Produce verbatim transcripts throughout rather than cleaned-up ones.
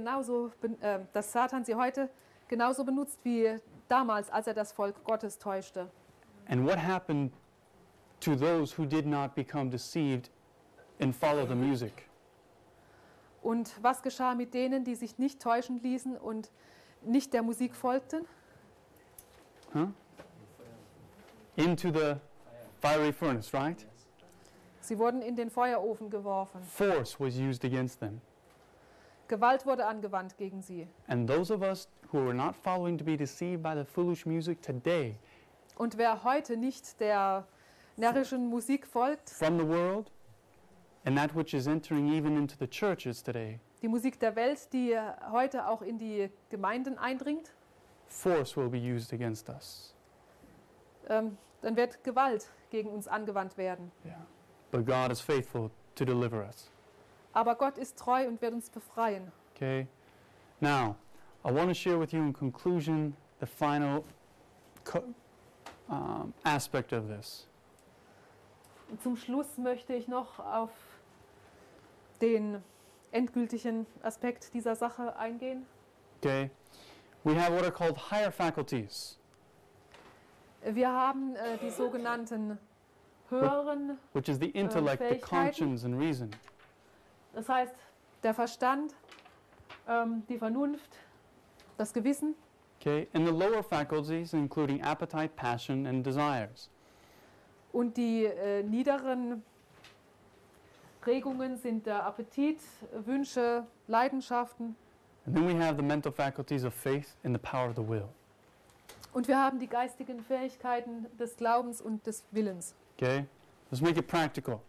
genauso, äh, dass Satan sie heute genauso benutzt wie damals, als er das Volk Gottes täuschte. And what happened to those who did not become deceived and follow the music? Und was geschah mit denen, die sich nicht täuschen ließen und nicht der Musik folgten? Huh? Into the fiery furnace, right? Sie wurden in den Feuerofen geworfen. Force was used against them. Gewalt wurde angewandt gegen sie. And those of us who are not following to be deceived by the foolish music today, Und wer heute nicht der närrischen Musik folgt, from the world, and that which is entering even into the churches today, die Musik der Welt, die heute auch in die Gemeinden eindringt, force will be used against us. ähm, dann wird Gewalt gegen uns angewandt werden. Yeah. But God is faithful to deliver us. Aber Gott ist treu und wird uns befreien. Okay? Now, I want to share with you in conclusion the final co- um, aspect of this. Und zum Schluss möchte ich noch auf den endgültigen Aspekt dieser Sache eingehen. Okay? We have what are called higher faculties, Wir haben äh, die sogenannten höheren, which is the intellect, the Fähigkeiten. conscience, and reason. das heißt der Verstand, ähm, die Vernunft, das Gewissen. Okay? And the lower faculties, including appetite, passion, and desires. Und die äh, niederen Regungen sind der Appetit, Wünsche, Leidenschaften. And then we have the mental faculties of faith and the power of the will. Und wir haben die geistigen Fähigkeiten des Glaubens und des Willens. Okay? Let's make it practical.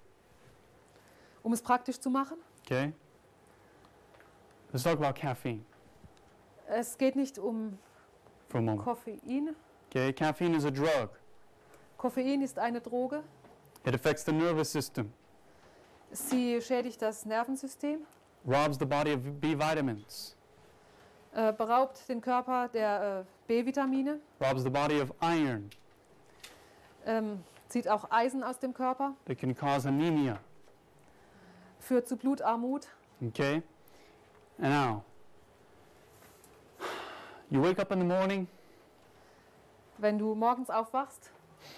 Um es praktisch zu machen, Okay? Let's talk about caffeine es geht nicht um for a moment. Koffein. Okay? Caffeine is a drug. Koffein ist eine Droge. It affects the nervous system, Sie schädigt das Nervensystem, robs the body of B vitamins, äh, beraubt den Körper der äh, B-Vitamine, robs the body of iron. ähm, zieht auch Eisen aus dem Körper, It can cause anemia. führt zu Blutarmut. Okay? And now, you wake up in the morning, Wenn du morgens aufwachst,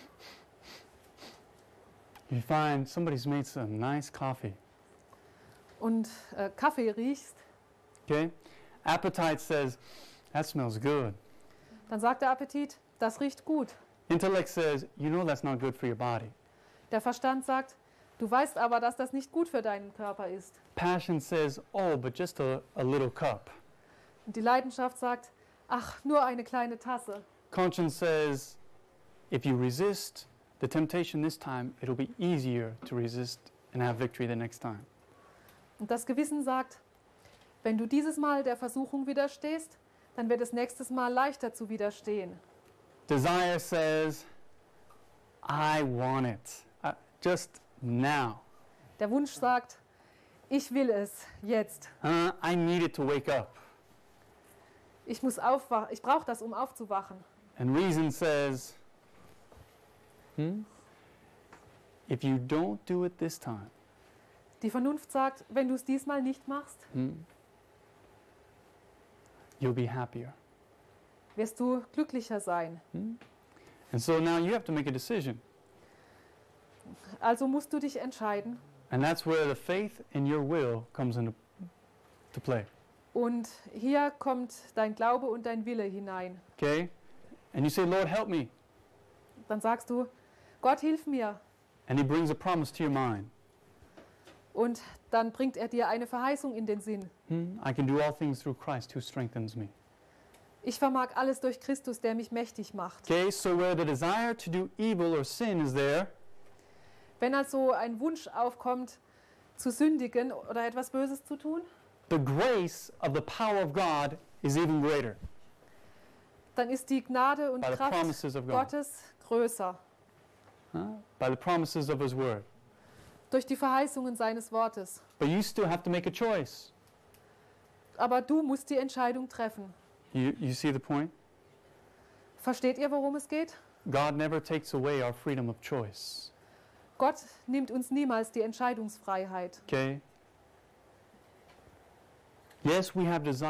you find somebody's made some nice coffee. und äh, Kaffee riechst, Okay? Appetite says, that smells good. dann sagt der Appetit, das riecht gut. Intellect says, you know that's not good for your body. Der Verstand sagt, du weißt aber, dass das nicht gut für deinen Körper ist. Passion says, oh, but just a, a little cup. Und die Leidenschaft sagt, ach, nur eine kleine Tasse. Conscience says, if you resist the temptation this time, it'll be easier to resist and have victory the next time. Und das Gewissen sagt, wenn du dieses Mal der Versuchung widerstehst, dann wird es nächstes Mal leichter zu widerstehen. Desire says, I want it. Uh, just now. Der Wunsch sagt, ich will es jetzt. Uh, I need it to wake up. Ich muss aufwachen, ich brauche das, um aufzuwachen. And reason says, hmm, if you don't do it this time, Die Vernunft sagt, wenn du es diesmal nicht machst, hmm, you'll be happier. wirst du glücklicher sein. Hmm? And so now you have to make a decision. Also musst du dich entscheiden. And that's where the faith in your will comes into to play. Und hier kommt dein Glaube und dein Wille hinein. Okay? And you say, Lord, help me. Dann sagst du, Gott, hilf mir. And he brings a promise to your mind. Und dann bringt er dir eine Verheißung in den Sinn. Hmm? I can do all things through Christ who strengthens me. Ich vermag alles durch Christus, der mich mächtig macht. Okay, so where the desire to do evil or sin is there, Wenn also ein Wunsch aufkommt, zu sündigen oder etwas Böses zu tun, the grace of the power of God is even greater. dann ist die Gnade und By the Kraft promises of God. Gottes größer. Huh? By the promises of his word. Durch die Verheißungen seines Wortes. But you still have to make a choice. Aber du musst die Entscheidung treffen. You, you see the point? Versteht ihr, worum es geht? God never takes away our freedom of choice. Gott nimmt uns niemals die Entscheidungsfreiheit. Okay? Yes, we have desire.